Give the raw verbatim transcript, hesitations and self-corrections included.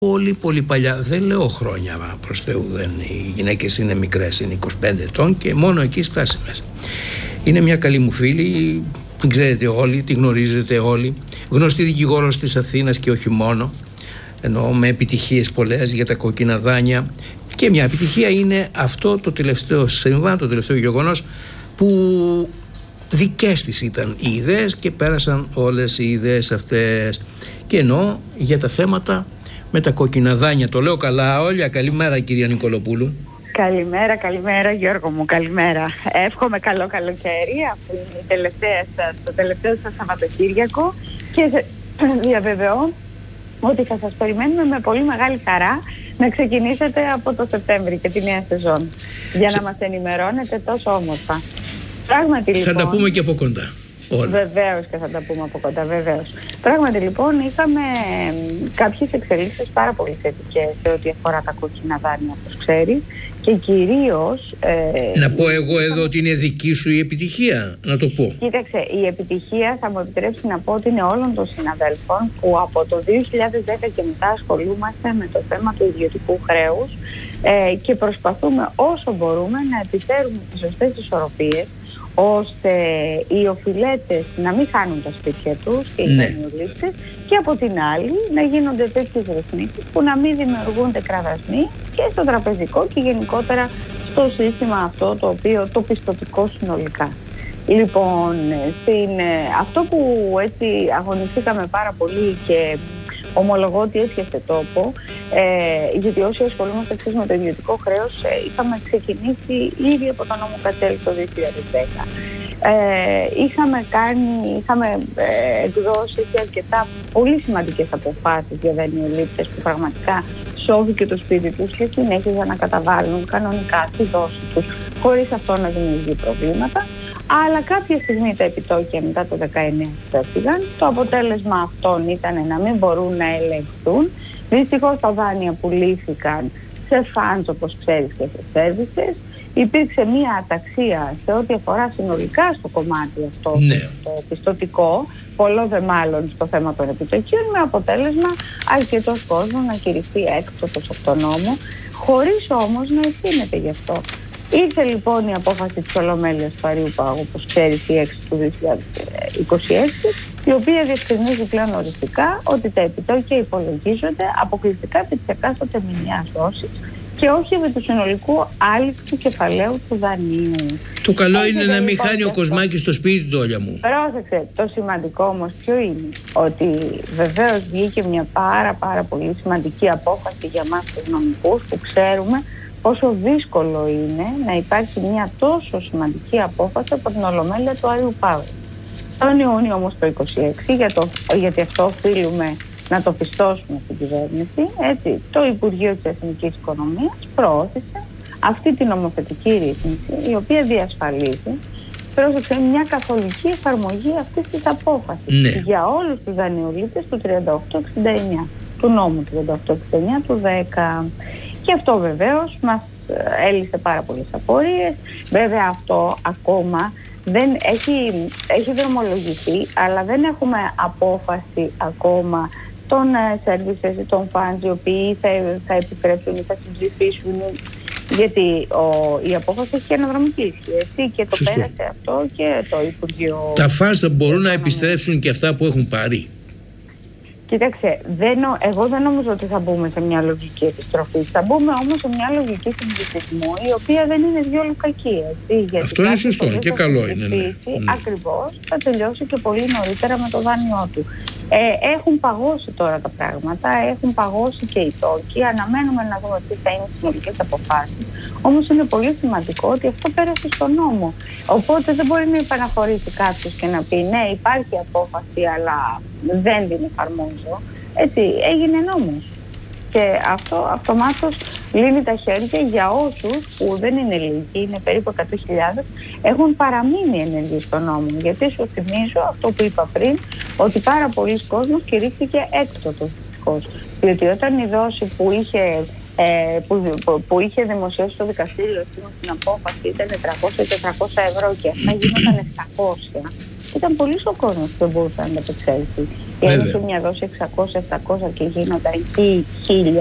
Πολύ πολύ παλιά, δεν λέω χρόνια προς Θεού, δεν, οι γυναίκες είναι μικρές, είναι είκοσι πέντε ετών και μόνο εκεί στάσει μέσα. Είναι μια καλή μου φίλη, την ξέρετε όλοι, την γνωρίζετε όλοι, γνωστή δικηγόρος της Αθήνας και όχι μόνο, ενώ με επιτυχίες πολλές για τα κόκκινα δάνεια, και μια επιτυχία είναι αυτό το τελευταίο συμβάν, το τελευταίο γεγονός που δικές της ήταν οι ιδέες και πέρασαν όλες οι ιδέες αυτές, και εννοώ για τα θέματα με τα κόκκινα δάνεια. Το λέω καλά όλα? Καλημέρα κυρία Νικολοπούλου. Καλημέρα, καλημέρα Γιώργο μου, καλημέρα. Εύχομαι καλό καλοκαίρι, αυτό είναι η τελευταία σας, το τελευταίο σας Σαββατοκύριακο, και διαβεβαιώ ότι θα σας περιμένουμε με πολύ μεγάλη χαρά να ξεκινήσετε από το Σεπτέμβρη και τη νέα σεζόν, για Σε... να μας ενημερώνετε τόσο όμορφα. Πράγματι, λοιπόν, θα τα πούμε και από κοντά. Βεβαίως και θα τα πούμε από κοντά, βεβαίως. Πράγματι λοιπόν είχαμε κάποιες εξελίξεις πάρα πολύ θετικές σε ό,τι αφορά τα κόκκινα δάνεια, όπως ξέρεις, και κυρίως... Ε, να πω εγώ εδώ ότι είναι δική σου η επιτυχία, να το πω. Κοίταξε, η επιτυχία θα μου επιτρέψει να πω ότι είναι όλων των συναδέλφων που από το δύο χιλιάδες δέκα και μετά ασχολούμαστε με το θέμα του ιδιωτικού χρέους ε, και προσπαθούμε όσο μπορούμε να επιφέρουμε τις σωστές ισορροπίες, ώστε οι οφειλέτες να μην χάνουν τα σπίτια τους και οι ναι. δανειολήπτες, και από την άλλη να γίνονται τέτοιες ρυθμίσεις που να μην δημιουργούνται κραδασμοί και στο τραπεζικό και γενικότερα στο σύστημα αυτό το οποίο το πιστωτικό συνολικά. Λοιπόν, στην, αυτό που έτσι αγωνιστήκαμε πάρα πολύ και ομολογώ ότι έσχεσε τόπο, ε, γιατί όσοι ασχολούμαστε εξής με το ιδιωτικό χρέος ε, είχαμε ξεκινήσει ήδη από τον νόμο Κατσέλη το δύο χιλιάδες δέκα. Ε, είχαμε κάνει, είχαμε ε, εκδώσει και αρκετά πολύ σημαντικές αποφάσεις για δανειολήπτες που πραγματικά σώθηκε το σπίτι τους και συνέχιζαν να καταβάλουν κανονικά τη δόση τους χωρίς αυτό να δημιουργεί προβλήματα. Αλλά κάποια στιγμή τα επιτόκια μετά το δεκαεννιά έφυγαν. Το αποτέλεσμα αυτών ήταν να μην μπορούν να ελεγχθούν. Δυστυχώς τα δάνεια πουλήθηκαν σε φαντς, όπως ξέρεις, και σε σέρβισες. Υπήρξε μία αταξία σε ό,τι αφορά συνολικά στο κομμάτι αυτό, ναι. το, το πιστωτικό, πολλό δε μάλλον στο θέμα των επιτοκίων, με αποτέλεσμα αρκετός κόσμος να κηρυχθεί έκπτωτος από τον νόμο, χωρίς όμως να ευθύνεται γι' αυτό. Ήρθε λοιπόν η απόφαση της Ολομέλειας του Αριού Πάγου, όπως ξέρεις, η έξι του δύο χιλιάδες είκοσι έξι, η οποία διευκρινίζει πλέον οριστικά ότι τα επιτόκια υπολογίζονται αποκλειστικά επί της εκάστοτε μηνιαίας δόσης και όχι επί του συνολικού άλυκτου κεφαλαίου του δανείου. Το καλό Έχει είναι να μην λοιπόν χάνει ο Κοσμάκης στο σπίτι του, Όλια μου. Πρόσεξε, το σημαντικό όμως ποιο είναι? Ότι βεβαίως βγήκε μια πάρα πάρα πολύ σημαντική απόφαση για μας τους νομικούς, που ξέρουμε πόσο δύσκολο είναι να υπάρχει μια τόσο σημαντική απόφαση από την Ολομέλεια του Άριου Πάγου. Τον Ιούνιο όμως το είκοσι έξι, για το, γιατί αυτό οφείλουμε να το πιστώσουμε στην κυβέρνηση, έτσι, το Υπουργείο της Εθνικής Οικονομίας προώθησε αυτή την νομοθετική ρύθμιση, η οποία διασφαλίζει, πρόσεξε, μια καθολική εφαρμογή αυτής της απόφασης, ναι. για όλους τους δανειολήπτες του τριάντα οκτώ εξήντα εννιά, του νόμου τριάντα οκτώ εξήντα εννιά του δέκα. Και αυτό βεβαίως μας έλυσε πάρα πολλές απορίες. Βέβαια αυτό ακόμα δεν έχει, έχει δρομολογηθεί, αλλά δεν έχουμε απόφαση ακόμα των services ή των funds οι οποίοι θα, θα επιτρέψουν ή θα συμψηφίσουν, γιατί ο, η απόφαση έχει και αναδρομική ισχύ, έτσι, και το Σωστό. Πέρασε αυτό και το Υπουργείο. Τα funds θα μπορούν να επιστρέψουν και αυτά που έχουν πάρει. Κοίταξε, δεν, εγώ δεν νομίζω ότι θα μπούμε σε μια λογική επιστροφή. Θα μπούμε όμως σε μια λογική συμψηφισμού, η οποία δεν είναι διόλου κακή. Έτσι, γιατί αυτό είναι σωστό και καλό είναι. Ναι. Ακριβώς, θα τελειώσει και πολύ νωρίτερα με το δάνειό του. Ε, έχουν παγώσει τώρα τα πράγματα, έχουν παγώσει και οι τόκοι. Αναμένουμε να δούμε τι θα είναι οι συνολικές αποφάσεις. Όμως είναι πολύ σημαντικό ότι αυτό πέρασε στον νόμο. Οπότε δεν μπορεί να επαναχωρήσει κάποιος και να πει ναι, υπάρχει απόφαση, αλλά δεν την εφαρμόζω. Έτσι, έγινε νόμος. Και αυτό αυτομάτως λύνει τα χέρια για όσους, που δεν είναι λίγοι, είναι περίπου εκατό χιλιάδες, έχουν παραμείνει ενεργοί στον νόμο. Γιατί σου θυμίζω αυτό που είπα πριν, ότι πάρα πολλοί κόσμος κηρύχθηκε έκτοτος δυστυχώς. Διότι όταν η δόση που είχε, ε, που, που, που είχε δημοσιεύσει το δικαστήριο στην απόφαση ήταν τριακόσια με τετρακόσια ευρώ και αυτά γίνονταν εξακόσια, ήταν πολύ ο κόσμος που δεν μπορούσε να ανταπεξέλθει. Δηλαδή σε μια δόση εξακόσια επτακόσια και γίνονταν εκεί χίλια.